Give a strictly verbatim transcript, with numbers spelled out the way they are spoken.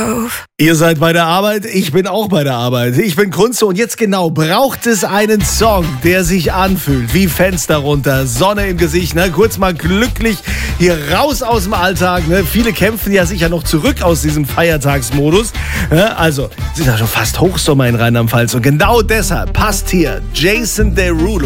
stove. Ihr seid bei der Arbeit, ich bin auch bei der Arbeit. Ich bin Kunze und jetzt genau, braucht es einen Song, der sich anfühlt wie Fenster runter, Sonne im Gesicht, ne? Kurz mal glücklich hier raus aus dem Alltag. Ne? Viele kämpfen ja sicher noch zurück aus diesem Feiertagsmodus. Ne? Also, es ist ja schon fast Hochsommer in Rheinland-Pfalz und genau deshalb passt hier Jason Derulo